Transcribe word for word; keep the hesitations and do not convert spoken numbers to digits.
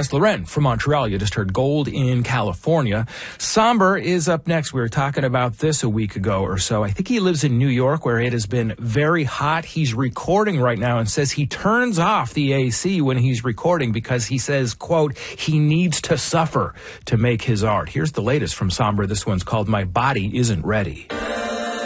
S. Loren from Montreal. You just heard Gold in California. Somber is up next. We were talking about this a week ago or so. I think he lives in New York, where it has been very hot. He's recording right now and says he turns off the A C when he's recording because he says, quote, he needs to suffer to make his art. Here's the latest from Somber. This one's called My Body Isn't Ready.